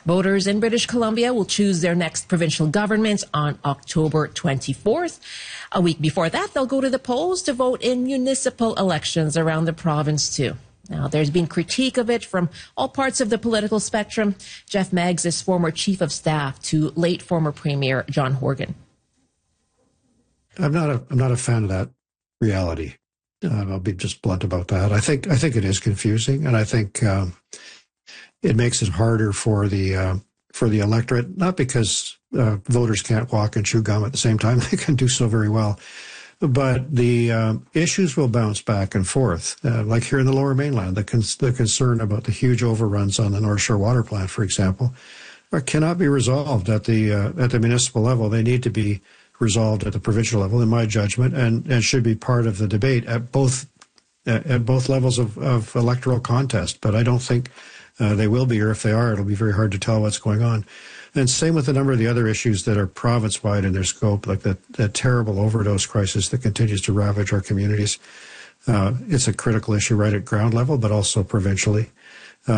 Voters in British Columbia will choose their next provincial government on October 24th. A week before that, they'll go to the polls to vote in municipal elections around the province too. Now, there's been critique of it from all parts of the political spectrum. Jeff Meggs is former chief of staff to late former Premier John Horgan. I'm not a fan of that reality. I'll be just blunt about that. I think it is confusing, and I think it makes it harder for the electorate. Not because voters can't walk and chew gum at the same time; they can do so very well. But the issues will bounce back and forth, like here in the Lower Mainland. The concern about the huge overruns on the North Shore Water Plant, for example, cannot be resolved at the municipal level. They need to be resolved at the provincial level, in my judgment, and should be part of the debate at both levels of electoral contest. But I don't think they will be, or if they are, it'll be very hard to tell what's going on. And same with a number of the other issues that are province-wide in their scope, like that terrible overdose crisis that continues to ravage our communities. It's a critical issue right at ground level, but also provincially.